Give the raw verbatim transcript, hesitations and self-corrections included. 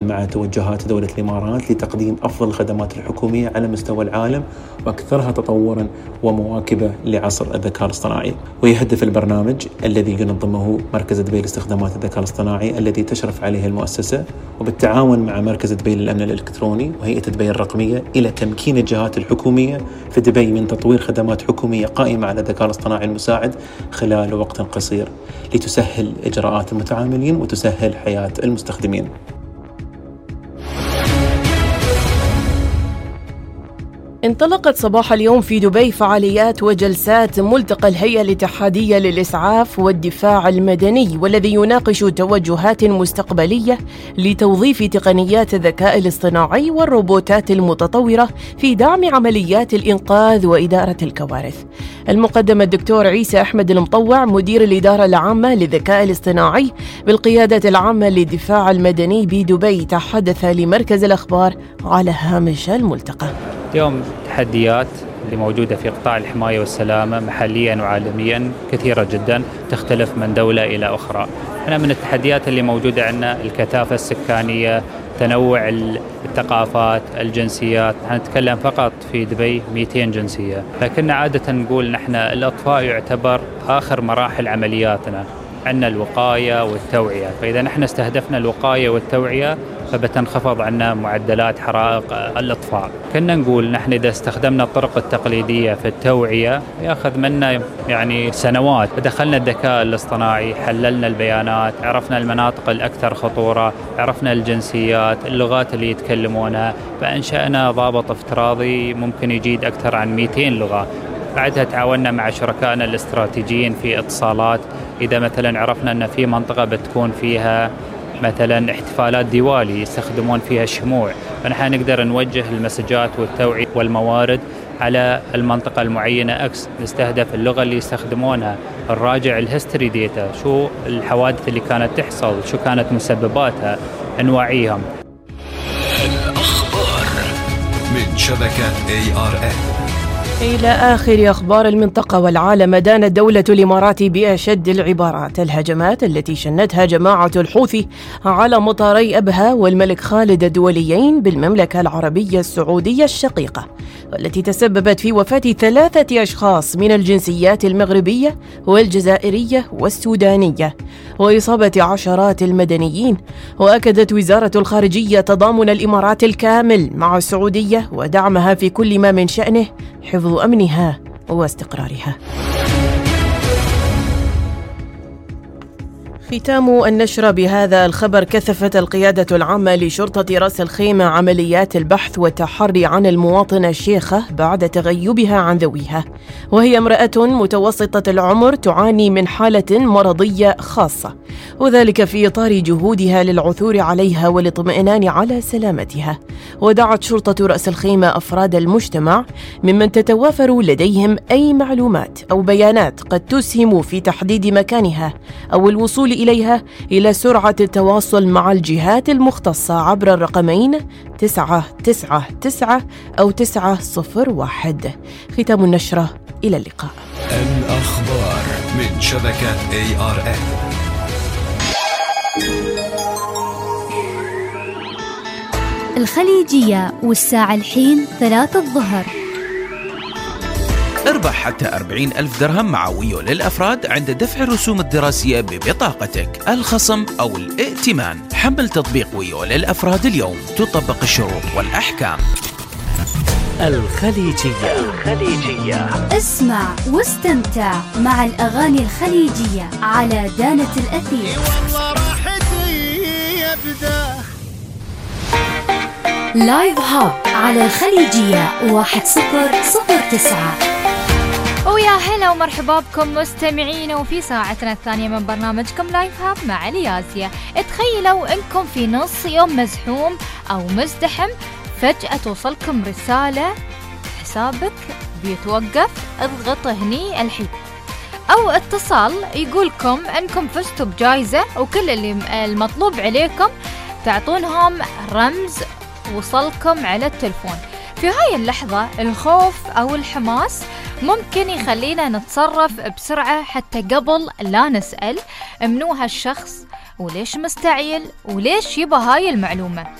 مع توجهات دولة الإمارات لتقديم أفضل الخدمات الحكومية على مستوى العالم وأكثرها تطوراً ومواكبة لعصر الذكاء الاصطناعي. ويهدف البرنامج الذي ينظمه مركز دبي لاستخدامات الذكاء الاصطناعي الذي تشرف عليه المؤسسة وبالتعاون مع مركز دبي للأمن الإلكتروني وهيئة دبي الرقمية إلى تمكين الجهات الحكومية في دبي من تطوير خدمات حكومية قائمة على الذكاء الاصطناعي المساعد خلال وقت قصير لتسهل إجراءات المتعاملين وتسهل حياة المستخدمين. انطلقت صباح اليوم في دبي فعاليات وجلسات ملتقى الهيئة الاتحادية للإسعاف والدفاع المدني، والذي يناقش توجهات مستقبلية لتوظيف تقنيات الذكاء الاصطناعي والروبوتات المتطورة في دعم عمليات الإنقاذ وإدارة الكوارث. المقدم الدكتور عيسى أحمد المطوع مدير الإدارة العامة للذكاء الاصطناعي بالقيادة العامة للدفاع المدني بدبي تحدث لمركز الأخبار على هامش الملتقى. اليوم التحديات اللي موجودة في قطاع الحماية والسلامة محلياً وعالمياً كثيرة جداً، تختلف من دولة إلى أخرى. احنا من التحديات اللي موجودة عندنا الكثافة السكانية، تنوع الثقافات، الجنسيات. نتكلم فقط في دبي مئتين جنسية، لكن عادة نقول نحن الأطفاء يعتبر آخر مراحل عملياتنا، عندنا الوقاية والتوعية. فإذا نحن استهدفنا الوقاية والتوعية فبتنخفض عنا معدلات حرائق الإطفاء. كنا نقول نحن إذا استخدمنا الطرق التقليدية في التوعية يأخذ منا يعني سنوات، فدخلنا الذكاء الاصطناعي، حللنا البيانات، عرفنا المناطق الأكثر خطورة، عرفنا الجنسيات، اللغات اللي يتكلمونها، فأنشأنا ضابط افتراضي ممكن يجيد أكثر عن مئتين لغة. بعدها تعاوننا مع شركائنا الاستراتيجيين في اتصالات. إذا مثلا عرفنا أن في منطقة بتكون فيها مثلا احتفالات ديوالي يستخدمون فيها الشموع، فنحن نقدر نوجه المسجات والتوعية والموارد على المنطقة المعينة أكس، نستهدف اللغة اللي يستخدمونها، نراجع الهيستوري ديتا، شو الحوادث اللي كانت تحصل، شو كانت مسبباتها، نوعيهم. الأخبار من شبكة إيه آر إن. إلى آخر أخبار المنطقة والعالم. دانت دولة الإمارات بأشد العبارات الهجمات التي شنتها جماعة الحوثي على مطاري أبها والملك خالد الدوليين بالمملكة العربية السعودية الشقيقة، والتي تسببت في وفاة ثلاثة أشخاص من الجنسيات المغربية والجزائرية والسودانية وإصابة عشرات المدنيين. وأكدت وزارة الخارجية تضامن الإمارات الكامل مع السعودية ودعمها في كل ما من شأنه حفظ أمنها واستقرارها. ختام النشرة بهذا الخبر. كثفت القيادة العامة لشرطة رأس الخيمة عمليات البحث والتحري عن المواطنة الشيخة بعد تغيبها عن ذويها، وهي امرأة متوسطة العمر تعاني من حالة مرضية خاصة، وذلك في إطار جهودها للعثور عليها والاطمئنان على سلامتها. ودعت شرطة رأس الخيمة أفراد المجتمع ممن تتوافر لديهم أي معلومات أو بيانات قد تسهم في تحديد مكانها أو الوصول إليها إلى سرعة التواصل مع الجهات المختصة عبر الرقمين تسعة تسعة تسعة أو تسعة صفر واحد. ختام النشرة، إلى اللقاء. الأخبار من شبكة إيه آر إن. الخليجية والساعة الحين ثلاثة الظهر. اربح حتى أربعين ألف درهم مع ويو للأفراد عند دفع الرسوم الدراسية ببطاقتك، الخصم أو الائتمان. حمل تطبيق ويو للأفراد اليوم، تطبق الشروط والأحكام. الخليجية. الخليجية اسمع واستمتع مع الأغاني الخليجية على دانة الأثير. والله راحتي يبدأ لايف هاب على الخليجية واحد صفر صفر تسعة. ويا هلا ومرحبا بكم مستمعين، وفي ساعتنا الثانية من برنامجكم لايف هاب مع ليازية. تخيلوا انكم في نص يوم مزحوم او مزدحم فجأة توصلكم رسالة حسابك بيتوقف، اضغط هني الحين، او اتصال يقولكم انكم فزتوا بجائزة وكل اللي المطلوب عليكم تعطونهم رمز وصلكم على التلفون. في هاي اللحظة الخوف أو الحماس ممكن يخلينا نتصرف بسرعة حتى قبل لا نسأل منو هالشخص وليش مستعجل وليش يبى هاي المعلومة.